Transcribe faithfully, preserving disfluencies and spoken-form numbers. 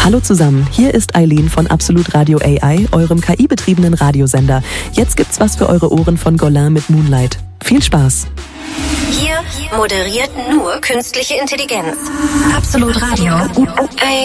Hallo zusammen, hier ist Eileen von Absolut Radio A I, eurem K I-betriebenen Radiosender. Jetzt gibt's was für eure Ohren von Golin mit Moonlight. Viel Spaß! Hier moderiert nur künstliche Intelligenz. Absolut Radio.